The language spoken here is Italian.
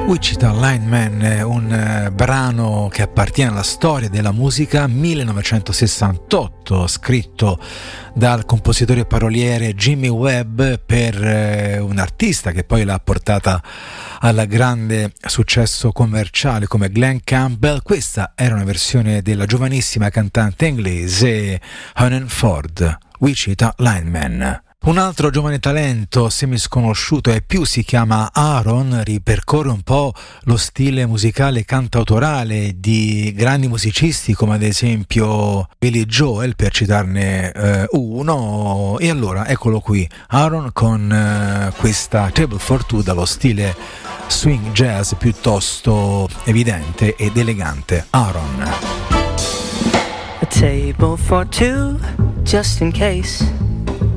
Wichita Lineman, un brano che appartiene alla storia della musica, 1968, scritto dal compositore e paroliere Jimmy Webb per un artista che poi l'ha portata al grande successo commerciale come Glenn Campbell. Questa era una versione della giovanissima cantante inglese Hannah Ford, Wichita Lineman. Un altro giovane talento semisconosciuto e più si chiama Aaron, ripercorre un po' lo stile musicale cantautorale di grandi musicisti come ad esempio Billy Joel, per citarne uno, e allora eccolo qui, Aaron con questa Table for Two dallo stile swing jazz piuttosto evidente ed elegante. Aaron. A table for two, just in case